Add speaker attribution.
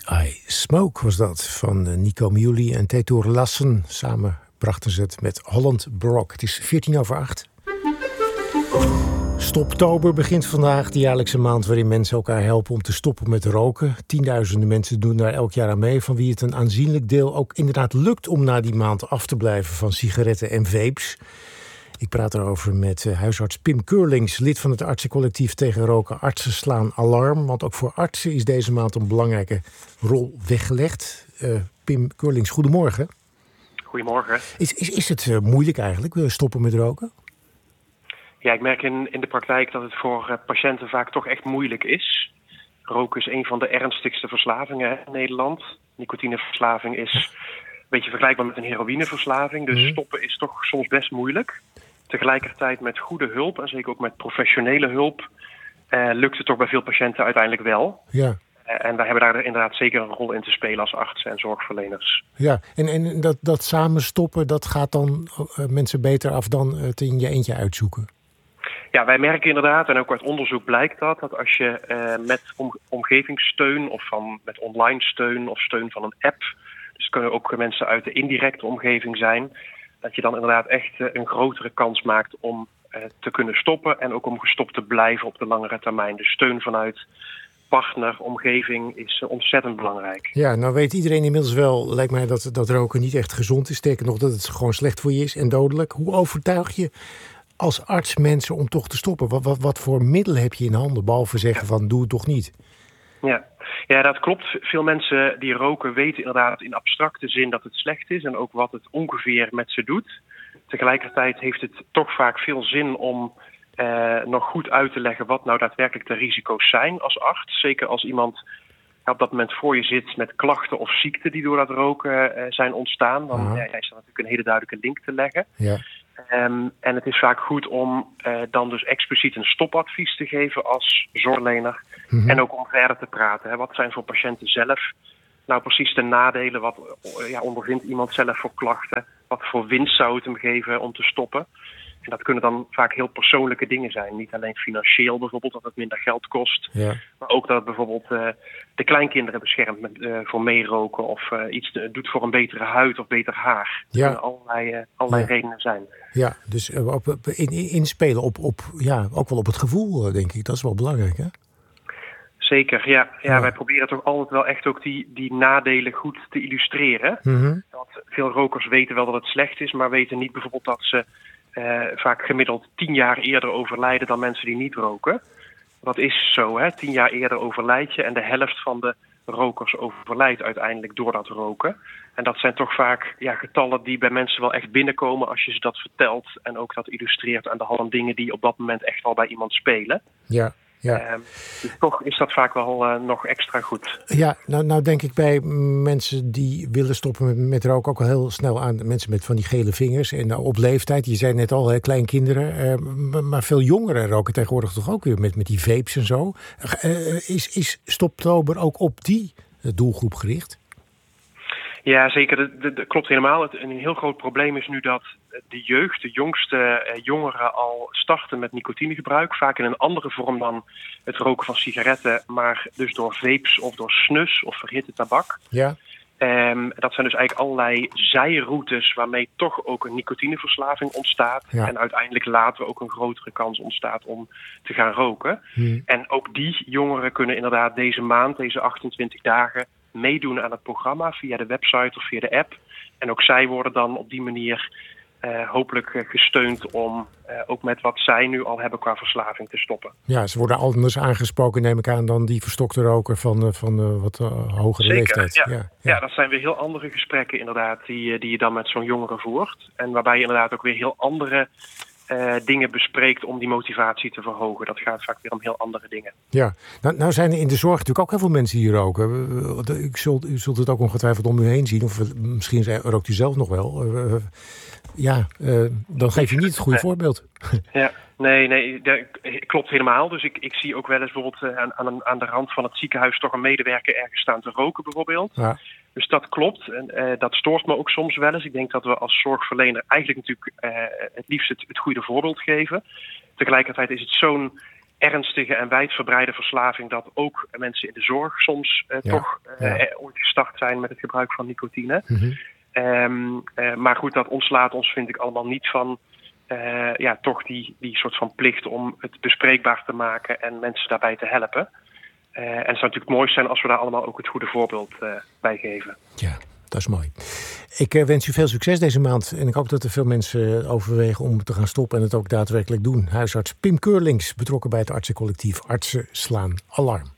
Speaker 1: I Smoke was dat, van Nico Muhly en Teitur Lassen. Samen brachten ze het met Holland Baroque. Het is 7:45. Stoptober begint vandaag, de jaarlijkse maand waarin mensen elkaar helpen om te stoppen met roken. Tienduizenden mensen doen daar elk jaar aan mee, van wie het een aanzienlijk deel ook inderdaad lukt om na die maand af te blijven van sigaretten en vapes. Ik praat erover met huisarts Pim Keurlings, lid van het artsencollectief tegen roken. Artsen slaan alarm, want ook voor artsen is deze maand een belangrijke rol weggelegd. Pim Keurlings, goedemorgen.
Speaker 2: Goedemorgen.
Speaker 1: Is het moeilijk eigenlijk, stoppen met roken?
Speaker 2: Ja, ik merk in de praktijk dat het voor patiënten vaak toch echt moeilijk is. Roken is een van de ernstigste verslavingen in Nederland. Nicotineverslaving is een beetje vergelijkbaar met een heroïneverslaving. Dus stoppen is toch soms best moeilijk. Tegelijkertijd met goede hulp en zeker ook met professionele hulp lukt het toch bij veel patiënten uiteindelijk wel.
Speaker 1: Ja.
Speaker 2: En wij hebben daar inderdaad zeker een rol in te spelen als artsen en zorgverleners.
Speaker 1: Ja, en dat samen stoppen, dat gaat dan mensen beter af dan het in je eentje uitzoeken?
Speaker 2: Ja, wij merken inderdaad, en ook uit onderzoek blijkt dat als je met omgevingssteun of met online steun of steun van een app, dus kunnen ook mensen uit de indirecte omgeving zijn, dat je dan inderdaad echt een grotere kans maakt om te kunnen stoppen en ook om gestopt te blijven op de langere termijn. Dus steun vanuit partner, omgeving is ontzettend belangrijk.
Speaker 1: Ja, nou weet iedereen inmiddels wel, lijkt mij, dat roken niet echt gezond is. Sterker nog, dat het gewoon slecht voor je is en dodelijk. Hoe overtuig je als arts mensen om toch te stoppen? Wat voor middelen heb je in handen, behalve zeggen van doe het toch niet?
Speaker 2: Ja, dat klopt. Veel mensen die roken weten inderdaad in abstracte zin dat het slecht is en ook wat het ongeveer met ze doet. Tegelijkertijd heeft het toch vaak veel zin om nog goed uit te leggen wat nou daadwerkelijk de risico's zijn als arts. Zeker als iemand op dat moment voor je zit met klachten of ziekten die door dat roken zijn ontstaan. Dan is er natuurlijk een hele duidelijke link te leggen.
Speaker 1: Ja.
Speaker 2: En het is vaak goed om dan dus expliciet een stopadvies te geven als zorgverlener. Mm-hmm. En ook om verder te praten. Hè. Wat zijn voor patiënten zelf nou precies de nadelen? Wat ondervindt iemand zelf voor klachten? Wat voor winst zou het hem geven om te stoppen? En dat kunnen dan vaak heel persoonlijke dingen zijn. Niet alleen financieel bijvoorbeeld, dat het minder geld kost. Ja. Maar ook dat het bijvoorbeeld de kleinkinderen beschermt voor meeroken. Of iets doet voor een betere huid of beter haar. Dat kunnen allerlei redenen zijn.
Speaker 1: Ja, dus inspelen op ook wel op het gevoel, denk ik. Dat is wel belangrijk, hè?
Speaker 2: Zeker, ja. Wij proberen toch altijd wel echt ook die nadelen goed te illustreren. Mm-hmm. Want veel rokers weten wel dat het slecht is, maar weten niet bijvoorbeeld dat ze vaak gemiddeld 10 jaar eerder overlijden dan mensen die niet roken. Dat is zo, hè. 10 jaar eerder overlijd je en de helft van de rokers overlijdt uiteindelijk door dat roken. En dat zijn toch vaak getallen die bij mensen wel echt binnenkomen als je ze dat vertelt en ook dat illustreert aan de hand van dingen die op dat moment echt wel bij iemand spelen. Ja. Ja. Dus toch is dat vaak wel nog extra goed. Ja,
Speaker 1: nou denk ik bij mensen die willen stoppen met roken ook al heel snel aan mensen met van die gele vingers en op leeftijd. Je zei net al, kleinkinderen, maar veel jongeren roken tegenwoordig toch ook weer met die vapes en zo. Is Stoptober ook op die doelgroep gericht?
Speaker 2: Ja, zeker. Dat klopt helemaal. Een heel groot probleem is nu dat de jeugd, de jongste jongeren al starten met nicotinegebruik. Vaak in een andere vorm dan het roken van sigaretten, maar dus door vapes of door snus of verhitte tabak. Ja. Dat zijn dus eigenlijk allerlei zijroutes waarmee toch ook een nicotineverslaving ontstaat. Ja. En uiteindelijk later ook een grotere kans ontstaat om te gaan roken. En ook die jongeren kunnen inderdaad deze maand, deze 28 dagen... meedoen aan het programma via de website of via de app. En ook zij worden dan op die manier hopelijk gesteund om ook met wat zij nu al hebben qua verslaving te stoppen. Ja, ze worden anders aangesproken, neem ik aan, dan die verstokte roker van wat hogere leeftijd. Ja, dat zijn weer heel andere gesprekken inderdaad die je dan met zo'n jongere voert. En waarbij je inderdaad ook weer heel andere dingen bespreekt om die motivatie te verhogen. Dat gaat vaak weer om heel andere dingen. Ja, nou zijn er in de zorg natuurlijk ook heel veel mensen die roken. U zult het ook ongetwijfeld om u heen zien. Of misschien rookt u zelf nog wel. Dan geef je niet het goede voorbeeld. Ja, nee, dat klopt helemaal. Dus ik zie ook wel eens bijvoorbeeld aan de rand van het ziekenhuis toch een medewerker ergens staan te roken bijvoorbeeld. Ja. Dus dat klopt. En dat stoort me ook soms wel eens. Ik denk dat we als zorgverlener eigenlijk natuurlijk het liefst het goede voorbeeld geven. Tegelijkertijd is het zo'n ernstige en wijdverbreide verslaving, dat ook mensen in de zorg soms ooit gestart zijn met het gebruik van nicotine. Mm-hmm. Maar goed, dat ontslaat ons, vind ik, allemaal niet van toch die soort van plicht om het bespreekbaar te maken en mensen daarbij te helpen. En het zou natuurlijk mooi zijn als we daar allemaal ook het goede voorbeeld bij geven.
Speaker 1: Ja, dat is mooi. Ik wens u veel succes deze maand. En ik hoop dat er veel mensen overwegen om te gaan stoppen en het ook daadwerkelijk doen. Huisarts Pim Keurlings, betrokken bij het artsencollectief Artsen Slaan Alarm.